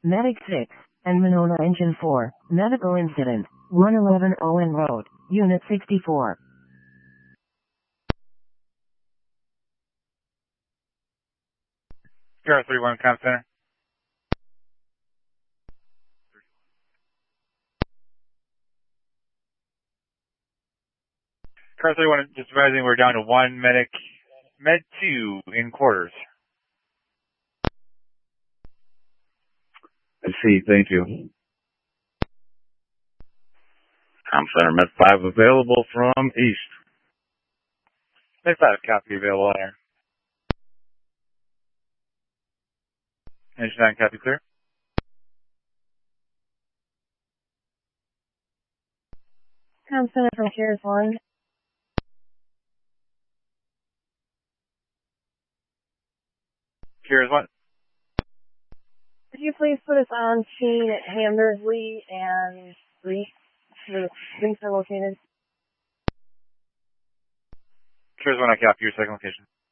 Medic 6, and Monona Engine 4, medical incident, 111 Owen Road, Unit 64. Sierra 31, Comm Center. Car 31, just advising we're down to one medic, med 2 in quarters. I see, thank you. Comm Center, Med 5 available from East. Med 5, copy, available on air. Engine 9, copy, clear. Comm Center from Sierra 1. Sierra 1. Could you please put us on scene at Hammersley and Reese, where the links are located? Sierra 1, I copy your second location.